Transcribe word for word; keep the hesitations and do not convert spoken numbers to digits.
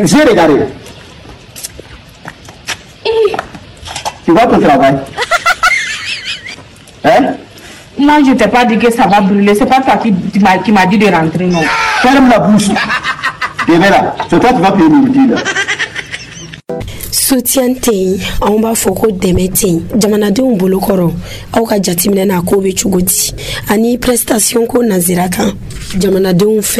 J'ai regardé. Tu vois ton travail. Hein? Moi, je t'ai pas dit que ça va brûler. C'est pas toi qui, qui m'a dit de rentrer, non. Ferme la bouche. Tu verras. C'est toi qui vas payer le là. Soutien te on b'a fɔ ko dɛmɛ te jamanadenw bolokɔrɔ aw ka jateminɛ na ko bɛ cogo di ani prestation ko nazira kan jamanadenw fɛ